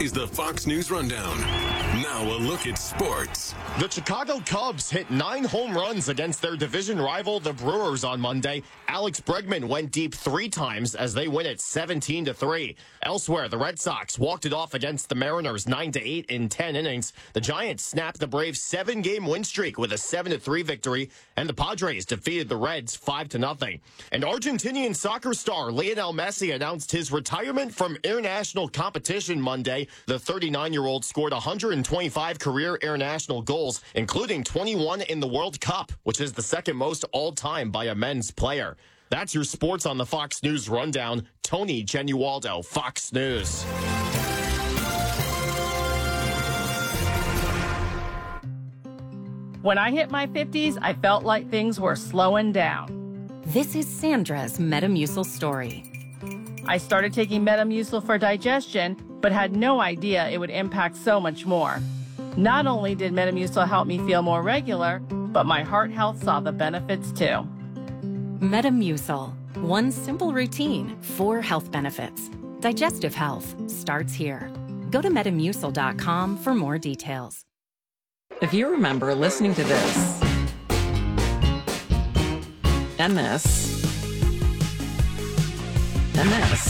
is the Fox News Rundown. Now a look at sports. The Chicago Cubs hit 9 home runs against their division rival, the Brewers, on Monday. Alex Bregman went deep 3 times as they win it 17-3. Elsewhere, the Red Sox walked it off against the Mariners 9-8 in 10 innings. The Giants snapped the Braves' 7-game win streak with a 7-3 victory, and the Padres defeated the Reds 5-0. And Argentinian soccer star Lionel Messi announced his retirement from international competition Monday. The 39-year-old scored 125 career international goals, including 21 in the World Cup, which is the second most all-time by a men's player. That's your sports on the Fox News Rundown. Tony Genualdo, Fox News. When I hit my 50s, I felt like things were slowing down. This is Sandra's Metamucil story. I started taking Metamucil for digestion, but had no idea it would impact so much more. Not only did Metamucil help me feel more regular, but my heart health saw the benefits too. Metamucil. One simple routine, 4 health benefits. Digestive health starts here. Go to Metamucil.com for more details. If you remember listening to this, and this, and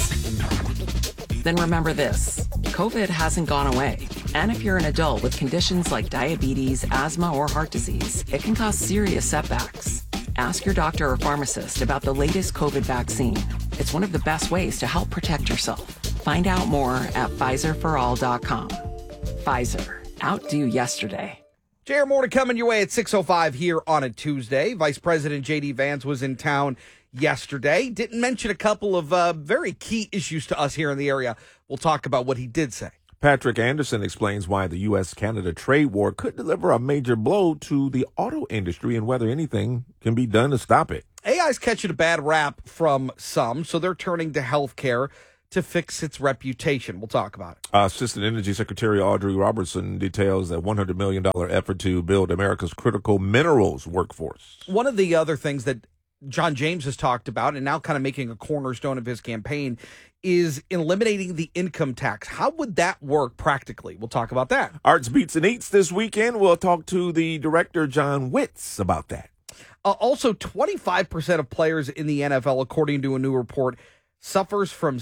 this, then remember this. COVID hasn't gone away. And if you're an adult with conditions like diabetes, asthma, or heart disease, it can cause serious setbacks. Ask your doctor or pharmacist about the latest COVID vaccine. It's one of the best ways to help protect yourself. Find out more at PfizerForAll.com. Pfizer. Outdo yesterday. JR Morning coming your way at 6:05 here on a Tuesday. Vice President J.D. Vance was in town yesterday. Didn't mention a couple of very key issues to us here in the area. We'll talk about what he did say. Patrick Anderson explains why the U.S.-Canada trade war could deliver a major blow to the auto industry and whether anything can be done to stop it. AI's catching a bad rap from some, so they're turning to healthcare to fix its reputation. We'll talk about it. Assistant Energy Secretary Audrey Robertson details that $100 million effort to build America's critical minerals workforce. One of the other things that John James has talked about, and now kind of making a cornerstone of his campaign, is eliminating the income tax. How would that work practically? We'll talk about that. Arts, Beats, and Eats this weekend. We'll talk to the director, John Witz, about that. Also, 25% of players in the NFL, according to a new report, suffers from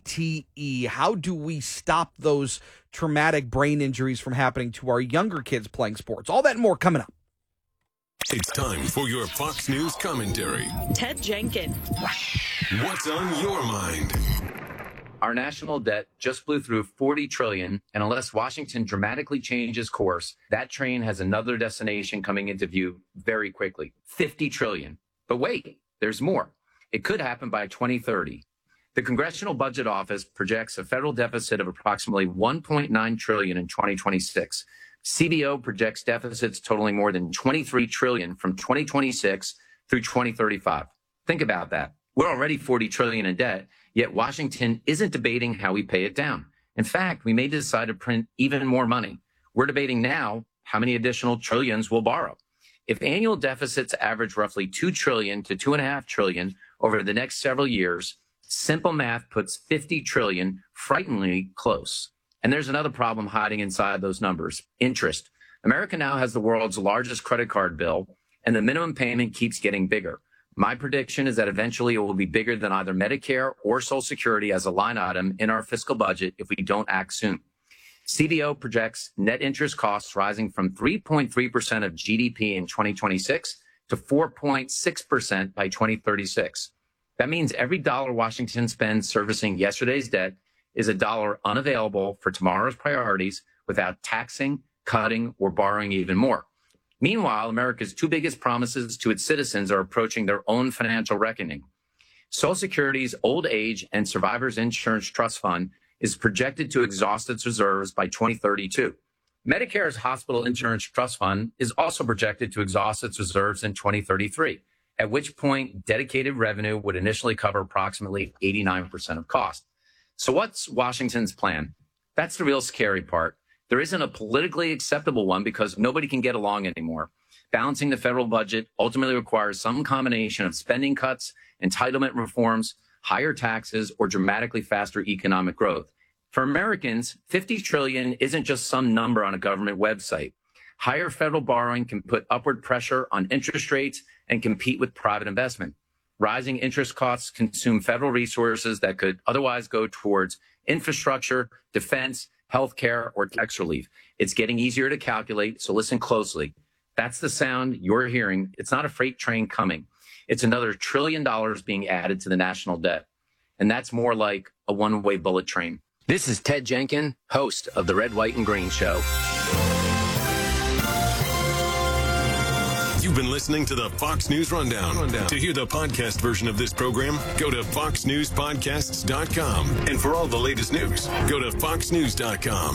CTE. How do we stop those traumatic brain injuries from happening to our younger kids playing sports? All that and more coming up. It's time for your Fox News commentary. Ted Jenkins. What's on your mind? Our national debt just blew through $40 trillion, and unless Washington dramatically changes course, that train has another destination coming into view very quickly, $50 trillion. But wait, there's more. It could happen by 2030. The Congressional Budget Office projects a federal deficit of approximately $1.9 trillion in 2026. CBO projects deficits totaling more than $23 trillion from 2026 through 2035. Think about that. We're already $40 trillion in debt, yet Washington isn't debating how we pay it down. In fact, we may decide to print even more money. We're debating now how many additional trillions we'll borrow. If annual deficits average roughly $2 trillion to $2.5 trillion over the next several years, simple math puts $50 trillion frighteningly close. And there's another problem hiding inside those numbers: interest. America now has the world's largest credit card bill, and the minimum payment keeps getting bigger. My prediction is that eventually it will be bigger than either Medicare or Social Security as a line item in our fiscal budget if we don't act soon. CBO projects net interest costs rising from 3.3% of GDP in 2026 to 4.6% by 2036. That means every dollar Washington spends servicing yesterday's debt is a dollar unavailable for tomorrow's priorities without taxing, cutting, or borrowing even more. Meanwhile, America's 2 biggest promises to its citizens are approaching their own financial reckoning. Social Security's Old Age and Survivors Insurance Trust Fund is projected to exhaust its reserves by 2032. Medicare's Hospital Insurance Trust Fund is also projected to exhaust its reserves in 2033, at which point dedicated revenue would initially cover approximately 89% of cost. So what's Washington's plan? That's the real scary part. There isn't a politically acceptable one because nobody can get along anymore. Balancing the federal budget ultimately requires some combination of spending cuts, entitlement reforms, higher taxes, or dramatically faster economic growth. For Americans, $50 trillion isn't just some number on a government website. Higher federal borrowing can put upward pressure on interest rates and compete with private investment. Rising interest costs consume federal resources that could otherwise go towards infrastructure, defense, healthcare, or tax relief. It's getting easier to calculate, so listen closely. That's the sound you're hearing. It's not a freight train coming. It's another $1 trillion being added to the national debt. And that's more like a one-way bullet train. This is Ted Jenkin, host of the Red, White, and Green Show. You've been listening to the Fox News Rundown. To hear the podcast version of this program, go to foxnewspodcasts.com. And for all the latest news, go to foxnews.com.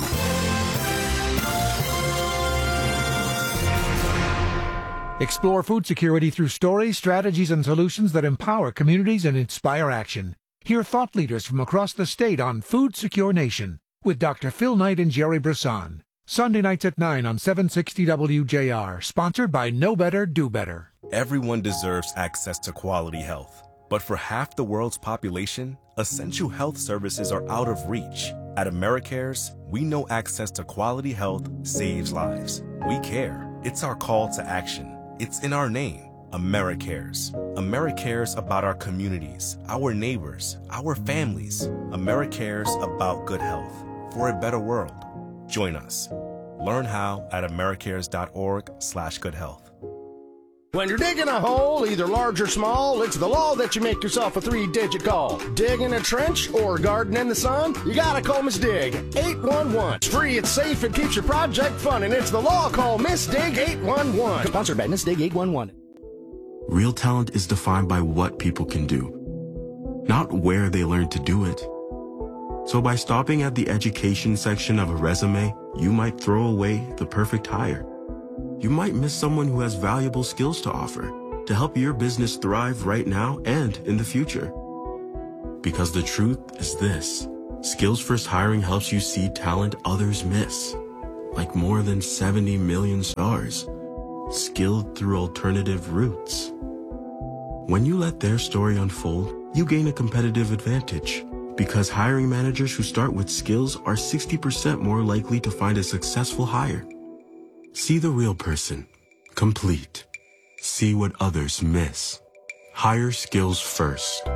Explore food security through stories, strategies, and solutions that empower communities and inspire action. Hear thought leaders from across the state on Food Secure Nation with Dr. Phil Knight and Jerry Brisson. Sunday nights at 9 on 760 WJR. Sponsored by Know Better, Do Better. Everyone deserves access to quality health. But for half the world's population, essential health services are out of reach. At AmeriCares, we know access to quality health saves lives. We care. It's our call to action. It's in our name. AmeriCares. AmeriCares about our communities, our neighbors, our families. AmeriCares about good health for a better world. Join us. Learn how at americares.org/goodhealth. When you're digging a hole, either large or small, it's the law that you make yourself a 3-digit call. Digging a trench or garden in the sun? You gotta call Miss Dig 811. It's free, it's safe, it keeps your project fun, and it's the law. Call Miss Dig 811. Sponsored by Miss Dig 811. Real talent is defined by what people can do, not where they learn to do it. So by stopping at the education section of a resume, you might throw away the perfect hire. You might miss someone who has valuable skills to offer to help your business thrive right now and in the future. Because the truth is this: Skills First Hiring helps you see talent others miss, like more than 70 million stars, skilled through alternative routes. When you let their story unfold, you gain a competitive advantage, because hiring managers who start with skills are 60% more likely to find a successful hire. See the real person, complete. See what others miss. Hire skills first.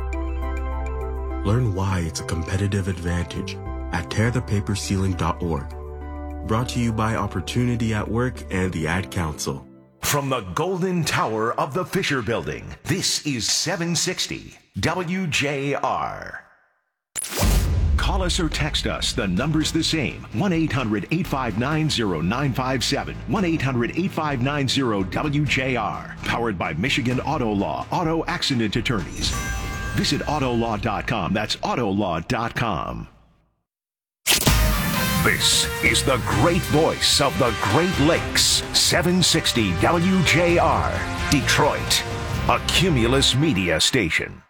Learn why it's a competitive advantage at tearthepaperceiling.org. Brought to you by Opportunity at Work and the Ad Council. From the Golden Tower of the Fisher Building, this is 760 WJR. Call us or text us. The number's the same. 1-800-859-0957. 1-800-859-0WJR. Powered by Michigan Auto Law, Auto Accident Attorneys. Visit autolaw.com. That's autolaw.com. This is the great voice of the Great Lakes. 760 WJR. Detroit. A Cumulus Media station.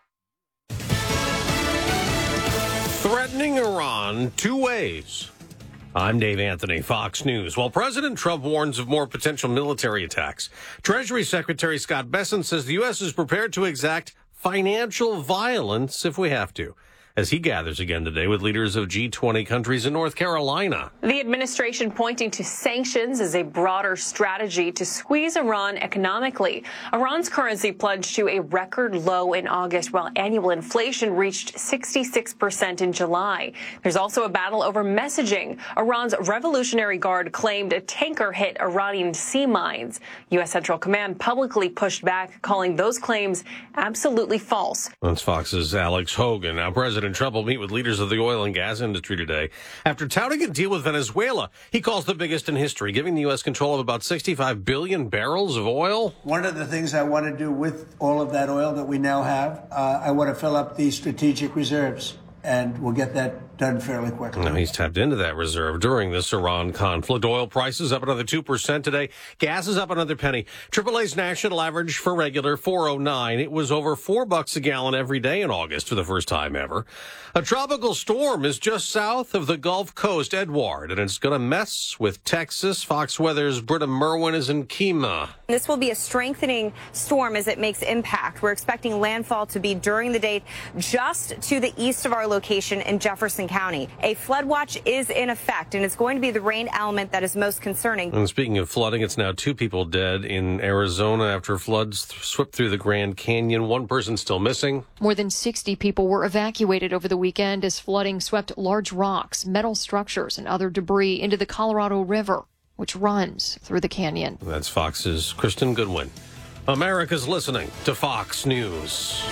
Threatening Iran two ways. I'm Dave Anthony, Fox News. While President Trump warns of more potential military attacks, Treasury Secretary Scott Bessent says the U.S. is prepared to exact financial violence if we have to, as he gathers again today with leaders of G20 countries in North Carolina. The administration pointing to sanctions as a broader strategy to squeeze Iran economically. Iran's currency plunged to a record low in August, while annual inflation reached 66% in July. There's also a battle over messaging. Iran's Revolutionary Guard claimed a tanker hit Iranian sea mines. U.S. Central Command publicly pushed back, calling those claims absolutely false. That's Fox's Alex Hogan. Now, President Trump will meet with leaders of the oil and gas industry today. After touting a deal with Venezuela, he calls the biggest in history, giving the U.S. control of about 65 billion barrels of oil. One of the things I want to do with all of that oil that we now have, I want to fill up the strategic reserves, and we'll get that done fairly quickly. Now, he's tapped into that reserve during this Iran conflict. Oil prices up another 2% today. Gas is up another penny. AAA's national average for regular, $4.09. It was over $4 a gallon every day in August for the first time ever. A tropical storm is just south of the Gulf Coast, Edward, and it's going to mess with Texas. Fox Weather's Britta Merwin is in Kemah. This will be a strengthening storm as it makes impact. We're expecting landfall to be during the day just to the east of our location in Jefferson County. A flood watch is in effect, and it's going to be the rain element that is most concerning. And speaking of flooding, it's now 2 people dead in Arizona after floods swept through the Grand Canyon. 1 person still missing. More than 60 people were evacuated over the weekend as flooding swept large rocks, metal structures, and other debris into the Colorado River, which runs through the canyon. That's Fox's Kristen Goodwin. America's listening to Fox News.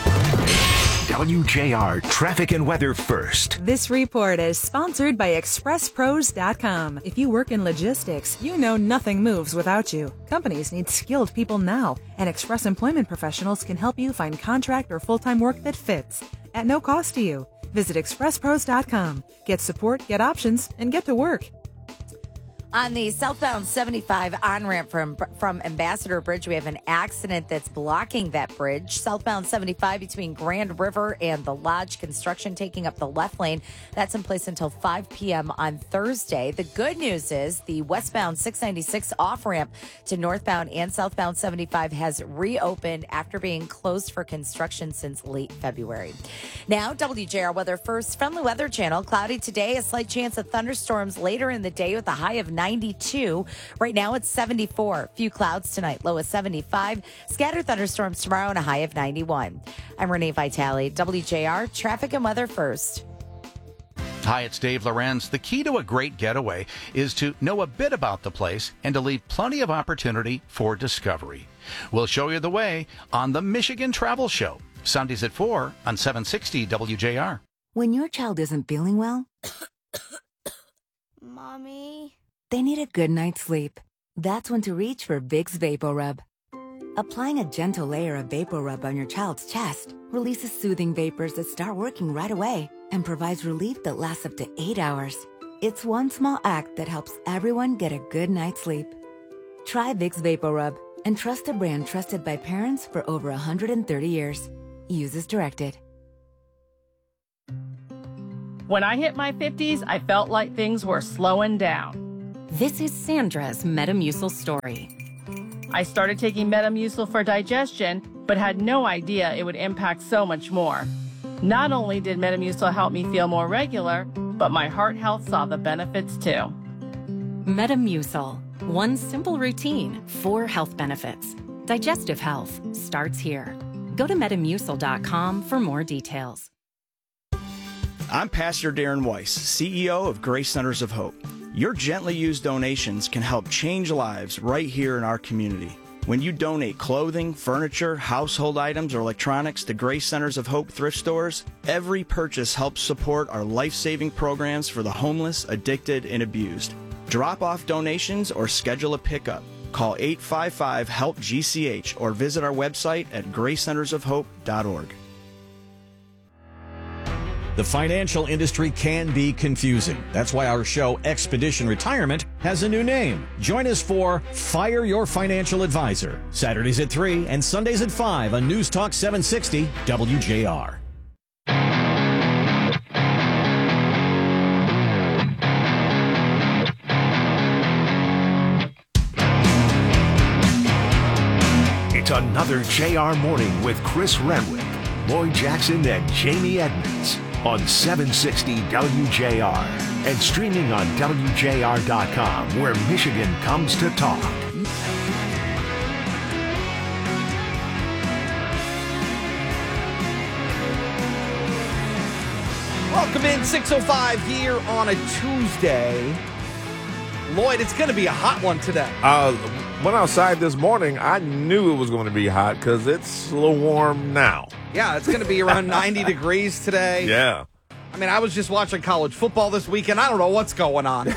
WJR Traffic and Weather First. This report is sponsored by ExpressPros.com. If you work in logistics, you know nothing moves without you. Companies need skilled people now, and Express Employment Professionals can help you find contract or full-time work that fits at no cost to you. Visit ExpressPros.com. Get support, get options, and get to work. On the southbound 75 on-ramp from Ambassador Bridge, we have an accident that's blocking that bridge. Southbound 75 between Grand River and the Lodge, construction taking up the left lane. That's in place until 5 p.m. on Thursday. The good news is the westbound 696 off-ramp to northbound and southbound 75 has reopened after being closed for construction since late February. Now, WJR Weather First from the Weather Channel. Cloudy today, a slight chance of thunderstorms later in the day with a high of 92. Right now it's 74. Few clouds tonight, low of 75. Scattered thunderstorms tomorrow and a high of 91. I'm Renee Vitale, WJR Traffic and Weather First. Hi, it's Dave Lorenz. The key to a great getaway is to know a bit about the place and to leave plenty of opportunity for discovery. We'll show you the way on the Michigan Travel Show, Sundays at 4 on 760 WJR. When your child isn't feeling well, Mommy, they need a good night's sleep. That's when to reach for Vicks VapoRub. Applying a gentle layer of VapoRub on your child's chest releases soothing vapors that start working right away and provides relief that lasts up to 8 hours. It's one small act that helps everyone get a good night's sleep. Try Vicks VapoRub and trust a brand trusted by parents for over 130 years. Use as directed. When I hit my 50s, I felt like things were slowing down. This is Sandra's Metamucil story. I started taking Metamucil for digestion, but had no idea it would impact so much more. Not only did Metamucil help me feel more regular, but my heart health saw the benefits too. Metamucil. One simple routine, 4 health benefits. Digestive health starts here. Go to Metamucil.com for more details. I'm Pastor Darren Weiss, CEO of Grace Centers of Hope. Your gently used donations can help change lives right here in our community. When you donate clothing, furniture, household items, or electronics to Grace Centers of Hope thrift stores, every purchase helps support our life-saving programs for the homeless, addicted, and abused. Drop off donations or schedule a pickup. Call 855-HELP-GCH or visit our website at gracecentersofhope.org. The financial industry can be confusing. That's why our show, Expedition Retirement, has a new name. Join us for Fire Your Financial Advisor, Saturdays at 3 and Sundays at 5 on News Talk 760 WJR. It's another JR Morning with Chris Renwick, Lloyd Jackson, and Jamie Edmonds on 760 WJR and streaming on WJR.com, where Michigan comes to talk. Welcome in, 6:05 here on a Tuesday. Lloyd, it's going to be a hot one today. Went outside this morning. I knew it was going to be hot because it's a little warm now. Yeah, it's going to be around 90 degrees today. Yeah. I mean, I was just watching college football this weekend. I don't know what's going on.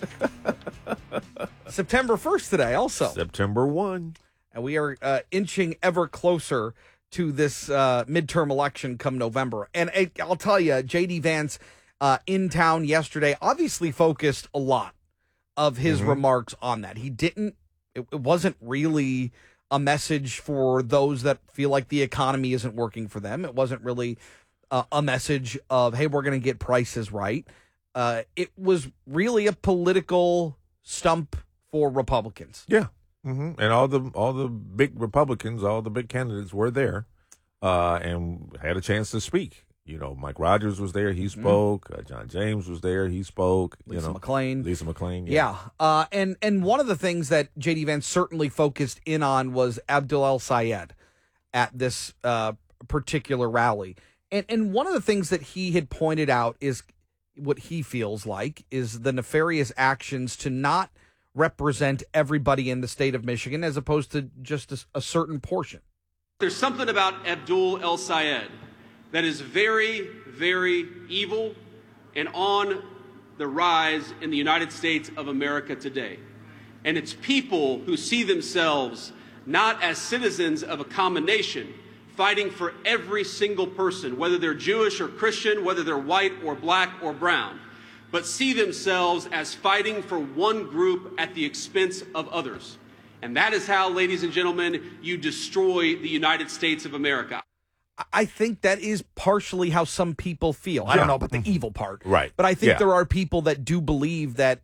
September 1st today also. September 1. And we are inching ever closer to this midterm election come November. And I'll tell you, J.D. Vance in town yesterday obviously focused a lot of his remarks on that. He didn't, it wasn't really a message for those that feel like the economy isn't working for them. It wasn't really a message of, hey, we're going to get prices right. It was really a political stump for Republicans. Yeah. And all the big Republicans, all the big candidates were there and had a chance to speak. You know, Mike Rogers was there. He spoke. John James was there. He spoke. Lisa McClain. Yeah. And one of the things that J.D. Vance certainly focused in on was Abdul El-Sayed at this particular rally. And one of the things that he had pointed out is what he feels like is the nefarious actions to not represent everybody in the state of Michigan as opposed to just a certain portion. There's something about Abdul El-Sayed that is very, very evil and on the rise in the United States of America today. And it's people who see themselves not as citizens of a common nation, fighting for every single person, whether they're Jewish or Christian, whether they're white or black or brown, but see themselves as fighting for one group at the expense of others. And that is how, ladies and gentlemen, you destroy the United States of America. I think that is partially how some people feel. I don't know about the evil part. Right. But I think there are people that do believe that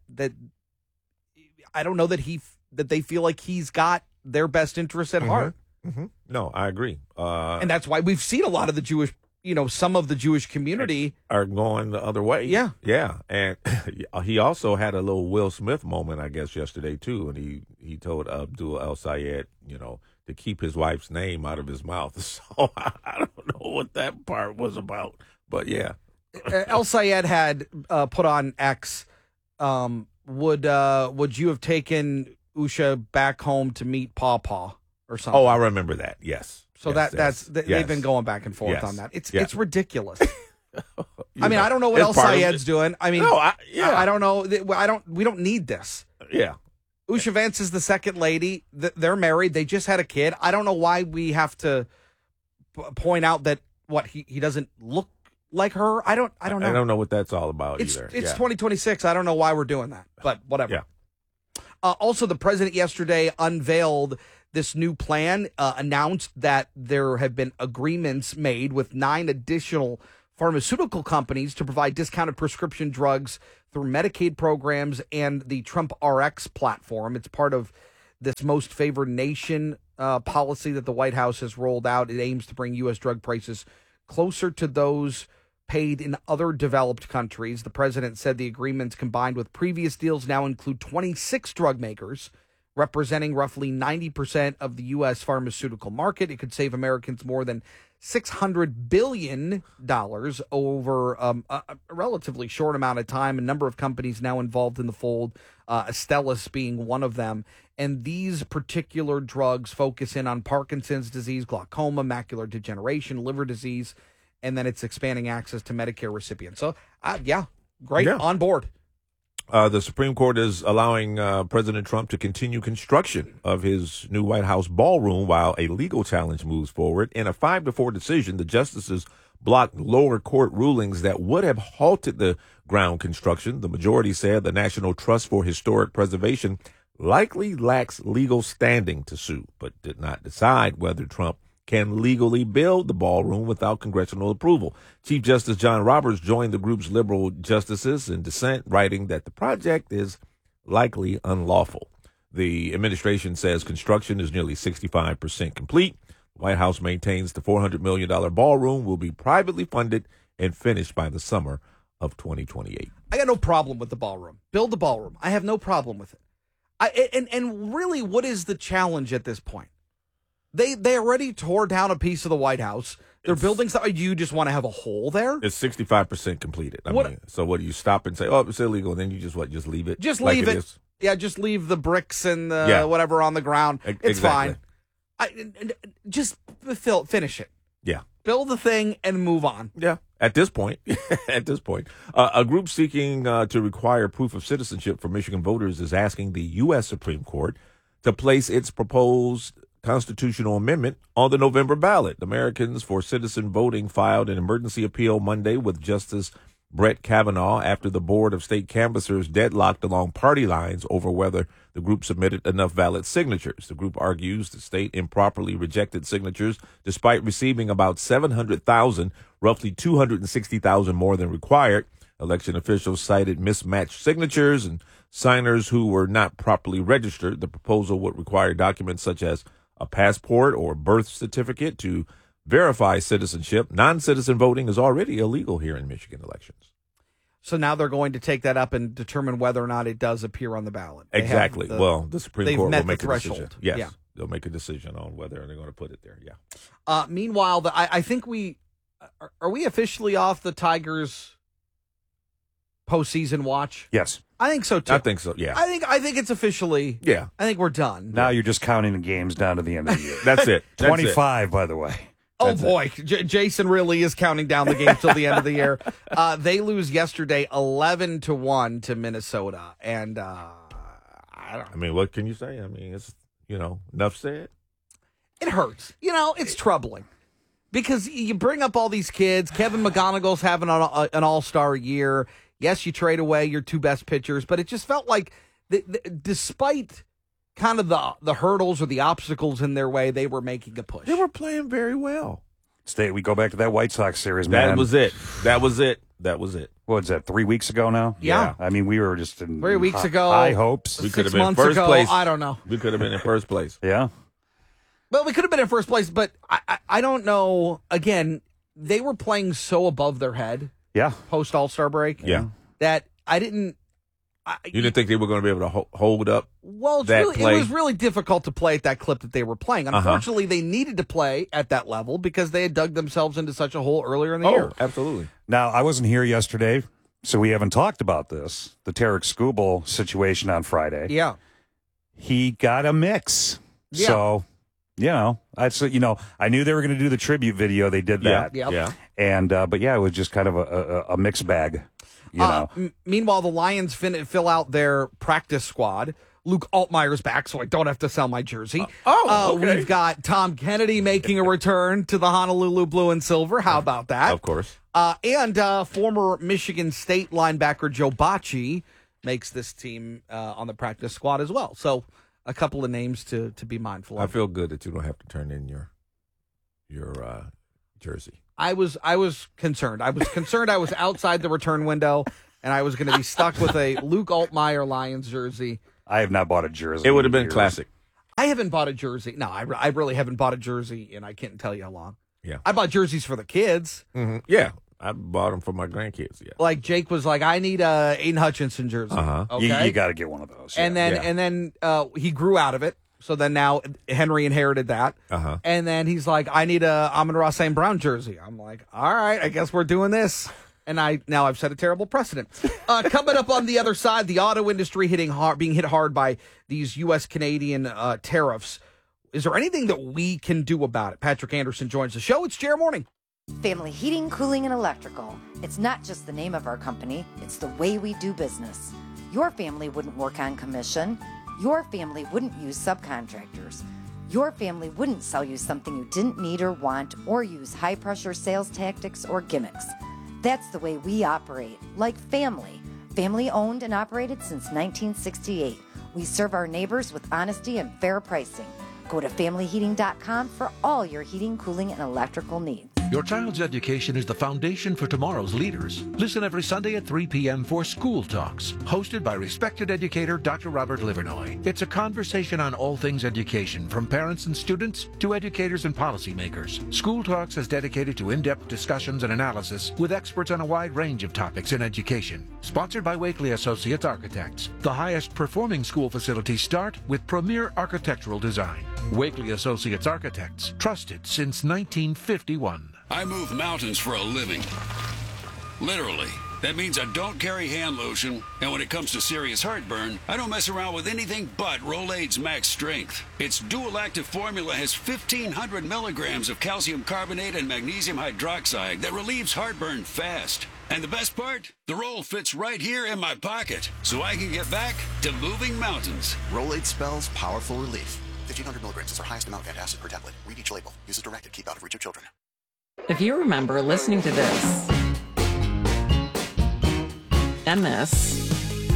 I don't know that they feel like he's got their best interests at heart. No, I agree. And that's why we've seen a lot of the Jewish, some of the Jewish community are going the other way. Yeah. Yeah. And he also had a little Will Smith moment, I guess, yesterday, too. And he told Abdul El-Sayed, to keep his wife's name out of his mouth. So I don't know what that part was about. But, yeah. El-Sayed had put on X, would you have taken Usha back home to meet Pawpaw or something? Oh, I remember that. Yes. So they've been going back and forth on that. It's ridiculous. I mean, I don't know what El-Sayed's doing. I mean, I don't know. We don't need this. Yeah. Usha Vance is the second lady. They're married. They just had a kid. I don't know why we have to point out that he doesn't look like her. I don't know. I don't know what that's all about either. It's 2026. I don't know why we're doing that, but whatever. Yeah. Also, the president yesterday unveiled this new plan, announced that there have been agreements made with 9 additional pharmaceutical companies to provide discounted prescription drugs through Medicaid programs and the Trump RX platform. It's part of this most favored nation policy that the White House has rolled out. It aims to bring U.S. drug prices closer to those paid in other developed countries. The president said the agreements combined with previous deals now include 26 drug makers, representing roughly 90% of the U.S. pharmaceutical market. It could save Americans more than $600 billion over a relatively short amount of time. A number of companies now involved in the fold, Astellas being one of them. And these particular drugs focus in on Parkinson's disease, glaucoma, macular degeneration, liver disease, and then it's expanding access to Medicare recipients. So, great, on board. The Supreme Court is allowing President Trump to continue construction of his new White House ballroom while a legal challenge moves forward. In a 5-4 decision, the justices blocked lower court rulings that would have halted the ground construction. The majority said the National Trust for Historic Preservation likely lacks legal standing to sue, but did not decide whether Trump can legally build the ballroom without congressional approval. Chief Justice John Roberts joined the group's liberal justices in dissent, writing that the project is likely unlawful. The administration says construction is nearly 65% complete. The White House maintains the $400 million ballroom will be privately funded and finished by the summer of 2028. I got no problem with the ballroom. Build the ballroom. I have no problem with it. And really, what is the challenge at this point? They already tore down a piece of the White House. They're building something. You just want to have a hole there? It's 65% completed. I mean, so what do you stop and say, oh, it's illegal, and then you just leave it? Just leave it. Yeah, just leave the bricks and whatever on the ground. It's fine. Just finish it. Yeah. Build the thing and move on. Yeah. At this point, a group seeking to require proof of citizenship for Michigan voters is asking the U.S. Supreme Court to place its proposed constitutional amendment on the November ballot. Americans for Citizen Voting filed an emergency appeal Monday with Justice Brett Kavanaugh after the Board of State Canvassers deadlocked along party lines over whether the group submitted enough valid signatures. The group argues the state improperly rejected signatures despite receiving about 700,000, roughly 260,000 more than required. Election officials cited mismatched signatures and signers who were not properly registered. The proposal would require documents such as a passport or birth certificate to verify citizenship. Non-citizen voting is already illegal here in Michigan elections. So now they're going to take that up and determine whether or not it does appear on the ballot. Exactly. The Supreme Court will make a decision. Yes. Yeah. They'll make a decision on whether they're going to put it there. Yeah. Meanwhile, I think are we officially off the Tigers postseason watch? Yes. I think so too. I think so. Yeah. I think it's officially. Yeah. I think we're done. Now you're just counting the games down to the end of the year. That's it. 25, by the way. Oh, boy. Jason really is counting down the game till the end of the year. They lose yesterday 11-1 to Minnesota. And I mean, what can you say? I mean, it's, enough said. It hurts. It's troubling. Because you bring up all these kids. Kevin McGonigal's having an all-star year. Yes, you trade away your two best pitchers. But it just felt like despite kind of the hurdles or the obstacles in their way, they were making a push. They were playing very well. We go back to that White Sox series, man. That was it. What was that, 3 weeks ago now? Yeah. I mean, we were just in 3 weeks ago. High hopes. We could have 6 been in months first ago, place. I don't know. We could have been in first place. Yeah. Well, we could have been in first place, but I don't know. Again, they were playing so above their head. Yeah. Post All-Star break. Yeah. That I didn't. You didn't think they were going to be able to hold up? Well, it was really difficult to play at that clip that they were playing. Unfortunately, they needed to play at that level because they had dug themselves into such a hole earlier in the year. Absolutely. Now, I wasn't here yesterday, so we haven't talked about this. The Tarek Skubal situation on Friday. Yeah. He got a mix. Yeah. So, I knew they were going to do the tribute video. They did that. Yeah. And, but yeah, it was just kind of a mixed bag. Meanwhile, the Lions fill out their practice squad. Luke Altmaier's back, so I don't have to sell my jersey. Okay. We've got Tom Kennedy making a return to the Honolulu Blue and Silver. How about that? Of course. And former Michigan State linebacker Joe Bacci makes this team on the practice squad as well. So a couple of names to be mindful of. I feel good that you don't have to turn in your jersey. I was concerned. I was concerned I was outside the return window, and I was going to be stuck with a Luke Altmaier Lions jersey. I have not bought a jersey. It would have been classic. I haven't bought a jersey. No, I really haven't bought a jersey, and I can't tell you how long. Yeah. I bought jerseys for the kids. Mm-hmm. Yeah. I bought them for my grandkids. Yeah. Like Jake was like, I need a Aiden Hutchinson jersey. Okay? You got to get one of those. And then he grew out of it. So then now Henry inherited that. And then he's like, I need a Amon-Ra St. Brown jersey. I'm like, all right, I guess we're doing this. And now I've set a terrible precedent. Coming up on the other side, the auto industry being hit hard by these U.S.-Canadian tariffs. Is there anything that we can do about it? Patrick Anderson joins the show. It's JR Morning. Family Heating, Cooling, and Electrical. It's not just the name of our company, it's the way we do business. Your family wouldn't work on commission. Your family wouldn't use subcontractors. Your family wouldn't sell you something you didn't need or want, or use high-pressure sales tactics or gimmicks. That's the way we operate, like family. Family-owned and operated since 1968. We serve our neighbors with honesty and fair pricing. Go to familyheating.com for all your heating, cooling, and electrical needs. Your child's education is the foundation for tomorrow's leaders. Listen every Sunday at 3 p.m. for School Talks, hosted by respected educator Dr. Robert Livernoy. It's a conversation on all things education, from parents and students to educators and policymakers. School Talks is dedicated to in-depth discussions and analysis with experts on a wide range of topics in education. Sponsored by Wakely Associates Architects. The highest performing school facilities start with premier architectural design. Wakely Associates Architects, trusted since 1951. I move mountains for a living. Literally. That means I don't carry hand lotion, and when it comes to serious heartburn, I don't mess around with anything but Rolaids Max Strength. Its dual active formula has 1,500 milligrams of calcium carbonate and magnesium hydroxide that relieves heartburn fast. And the best part? The roll fits right here in my pocket, so I can get back to moving mountains. Rolaids spells powerful relief. 1,500 milligrams is our highest amount of antacid per tablet. Read each label. Use as directed. Keep out of reach of children. If you remember listening to this and this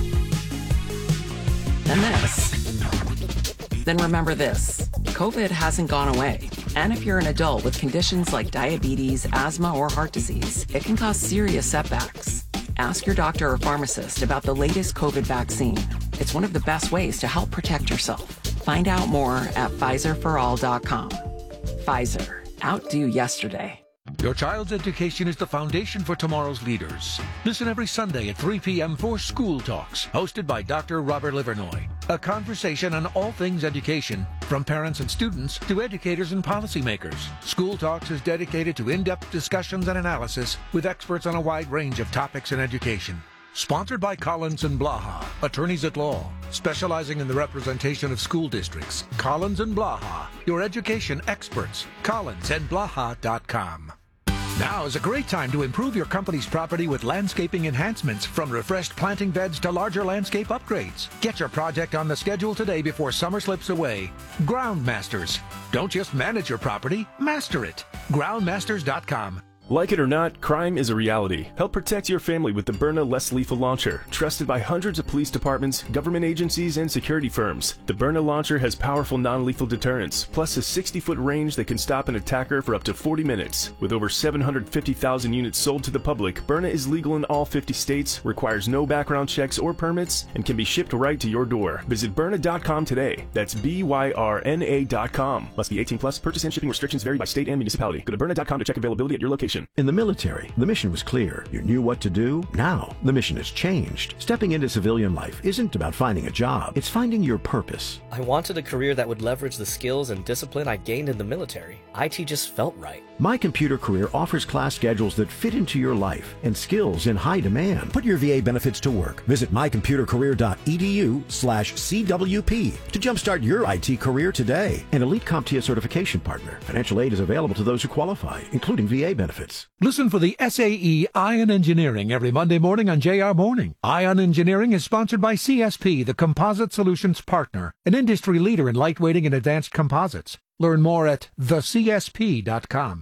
and this, then remember this. COVID hasn't gone away. And if you're an adult with conditions like diabetes, asthma, or heart disease, it can cause serious setbacks. Ask your doctor or pharmacist about the latest COVID vaccine. It's one of the best ways to help protect yourself. Find out more at PfizerForAll.com. Pfizer. Outdo yesterday. Your child's education is the foundation for tomorrow's leaders. Listen every Sunday at 3 p.m. for School Talks, hosted by Dr. Robert Livernoy. A conversation on all things education, from parents and students to educators and policymakers. School Talks is dedicated to in-depth discussions and analysis with experts on a wide range of topics in education. Sponsored by Collins and Blaha, attorneys at law, specializing in the representation of school districts. Collins and Blaha, your education experts. collinsandblaha.com. Now is a great time to improve your company's property with landscaping enhancements, from refreshed planting beds to larger landscape upgrades. Get your project on the schedule today before summer slips away. Groundmasters. Don't just manage your property, master it. Groundmasters.com. Like it or not, crime is a reality. Help protect your family with the Byrna Less Lethal Launcher, trusted by hundreds of police departments, government agencies, and security firms. The Byrna launcher has powerful non-lethal deterrence, plus a 60-foot range that can stop an attacker for up to 40 minutes. With over 750,000 units sold to the public, Byrna is legal in all 50 states, requires no background checks or permits, and can be shipped right to your door. Visit Byrna.com today. That's BYRNA.com. Must be 18 plus. Purchase and shipping restrictions vary by state and municipality. Go to Byrna.com to check availability at your location. In the military, the mission was clear. You knew what to do. Now, the mission has changed. Stepping into civilian life isn't about finding a job. It's finding your purpose. I wanted a career that would leverage the skills and discipline I gained in the military. IT just felt right. My Computer Career offers class schedules that fit into your life and skills in high demand. Put your VA benefits to work. Visit mycomputercareer.edu/CWP to jumpstart your IT career today. An elite CompTIA certification partner. Financial aid is available to those who qualify, including VA benefits. Listen for the SAE Ion Engineering every Monday morning on JR Morning. Ion Engineering is sponsored by CSP, the Composite Solutions Partner, an industry leader in lightweighting and advanced composites. Learn more at thecsp.com.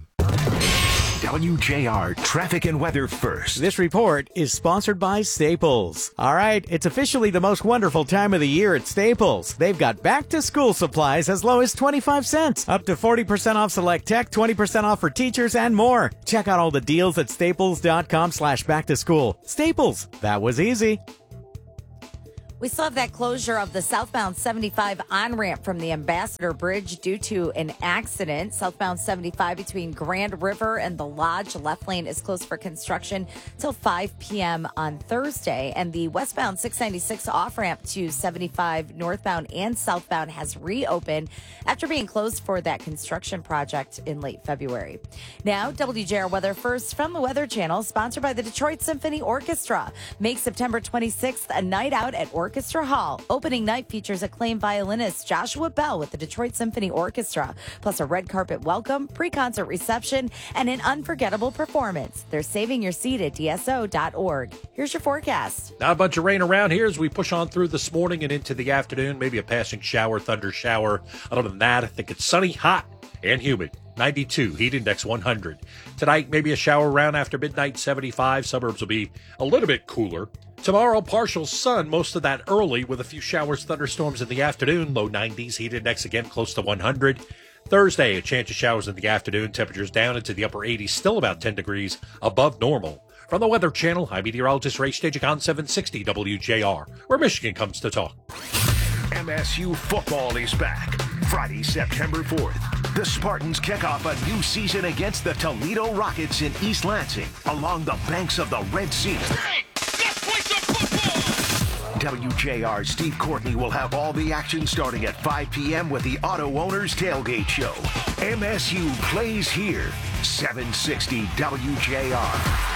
WJR Traffic and Weather First. This report is sponsored by Staples. All right, it's officially the most wonderful time of the year at Staples. They've got back-to-school supplies as low as 25 cents, up to 40% off select tech, 20% off for teachers, and more. Check out all the deals at staples.com/back-to-school. Staples, that was easy. We still have that closure of the southbound 75 on-ramp from the Ambassador Bridge due to an accident. Southbound 75 between Grand River and the Lodge. Left lane is closed for construction till 5 p.m. on Thursday. And the westbound 696 off-ramp to 75 northbound and southbound has reopened after being closed for that construction project in late February. Now, WJR Weather First from the Weather Channel, sponsored by the Detroit Symphony Orchestra. Make September 26th a night out at Orchestra Hall. Opening night features acclaimed violinist Joshua Bell with the Detroit Symphony Orchestra, plus a red carpet welcome, pre-concert reception, and an unforgettable performance. They're saving your seat at DSO.org. Here's your forecast. Not a bunch of rain around here as we push on through this morning and into the afternoon. Maybe a passing shower, thunder shower. Other than that, I think it's sunny, hot, and humid. 92, heat index 100. Tonight, maybe a shower around after midnight, 75. Suburbs will be a little bit cooler. Tomorrow, partial sun, most of that early with a few showers, thunderstorms in the afternoon. Low 90s, heat index again close to 100. Thursday, a chance of showers in the afternoon. Temperatures down into the upper 80s, still about 10 degrees above normal. From the Weather Channel, I'm meteorologist Ray Stagik on 760 WJR, where Michigan comes to talk. MSU football is back. Friday, September 4th. The Spartans kick off a new season against the Toledo Rockets in East Lansing, along the banks of the Red Sea. WJR's Steve Courtney will have all the action starting at 5 p.m. with the Auto Owners Tailgate Show. MSU plays here. 760 WJR.